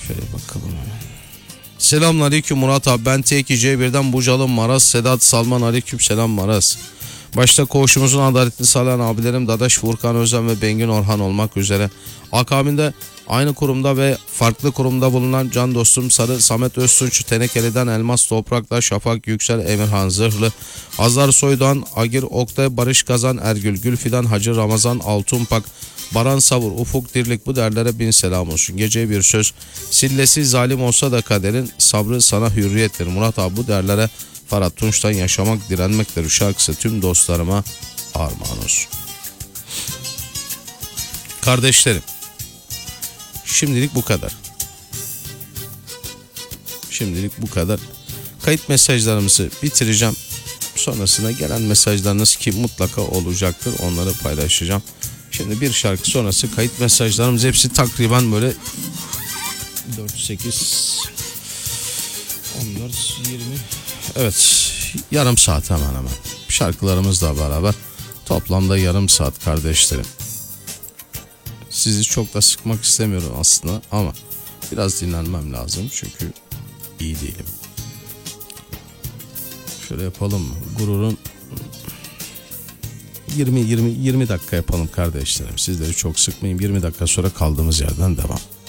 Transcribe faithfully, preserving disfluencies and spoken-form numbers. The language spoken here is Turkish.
Şöyle bakalım hemen. Selamünaleyküm Murat abi, ben T iki C bir'den Bucalı Maraz Sedat Salman. Aleyküm selam Maraz. Başta koğuşumuzun adaletli sağlayan abilerim Dadaş, Furkan Özen ve Bengin Orhan olmak üzere akabinde aynı kurumda ve farklı kurumda bulunan can dostum Sarı Samet Öztunç, Tenekeli'den Elmas Toprak'ta Şafak Yüksel, Emirhan Zırhlı, Azar Soydan, Agir Oktay, Barış Kazan, Ergül Gülfidan, Hacı Ramazan Altunpak, Baran Savur, Ufuk Dirlik, bu derlere bin selam olsun. Geceye bir söz, sillesi zalim olsa da kaderin, sabrı sana hürriyettir. Murat abi, bu derlere Ferhat Tunç'tan yaşamak direnmektir şarkısı tüm dostlarıma armağan olsun. Kardeşlerim, şimdilik bu kadar. Şimdilik bu kadar. Kayıt mesajlarımızı bitireceğim. Sonrasında gelen mesajlarınız ki mutlaka olacaktır, onları paylaşacağım. Şimdi bir şarkı sonrası kayıt mesajlarımız hepsi takriben böyle dört, sekiz, on dört, yirmi, evet, yarım saat hemen hemen. Şarkılarımızla beraber toplamda yarım saat kardeşlerim. Sizi çok da sıkmak istemiyorum aslında ama biraz dinlenmem lazım çünkü iyi değilim. Şöyle yapalım mı? Gururun yirmi yirmi yirmi dakika yapalım kardeşlerim. Sizleri çok sıkmayayım. yirmi dakika sonra kaldığımız yerden devam.